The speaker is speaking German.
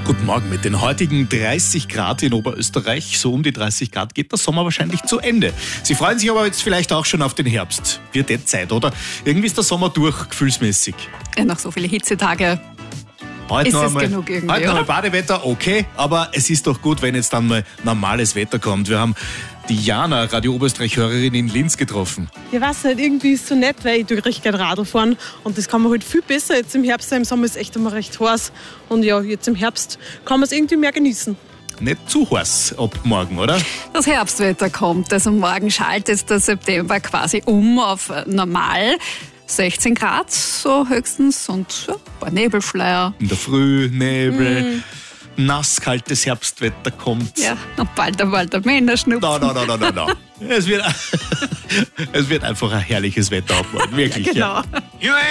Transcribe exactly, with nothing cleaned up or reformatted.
Guten Morgen. Mit den heutigen dreißig Grad in Oberösterreich, so um die dreißig Grad, geht der Sommer wahrscheinlich zu Ende. Sie freuen sich aber jetzt vielleicht auch schon auf den Herbst. Wird eh Zeit, oder? Irgendwie ist der Sommer durch, gefühlsmäßig. Ja, nach so vielen Hitzetage Heute ist noch es einmal, genug irgendwie, heute noch oder? mal Badewetter, okay, aber es ist doch gut, wenn jetzt dann mal normales Wetter kommt. Wir haben die Jana, Radio Oberösterreich-Hörerin in Linz, getroffen. Ich weiß nicht, irgendwie ist es so nett, weil ich tue recht gerne Radl fahren und das kann man halt viel besser jetzt im Herbst. Im Sommer ist es echt immer recht heiß und ja, jetzt im Herbst kann man es irgendwie mehr genießen. Nicht zu heiß ab morgen, oder? Das Herbstwetter kommt, also morgen schaltet der September quasi um auf normal. sechzehn Grad so höchstens und ja, ein paar Nebelschleier. In der Früh, Nebel, mm. nass, kaltes Herbstwetter kommt. Ja, und bald einmal der Männerschnupfen. No, no, no, no, no, no. Es wird, es wird einfach ein herrliches Wetter ab morgen, wirklich. Ja, genau. Ja.